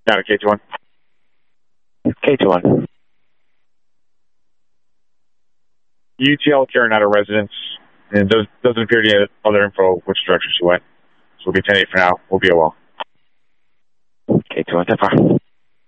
Got it, K21. K21. UTL carrying out a residence, and it doesn't appear to get other info which direction she went. So we'll be 10-8 for now. We'll be a well. K21, 10-4.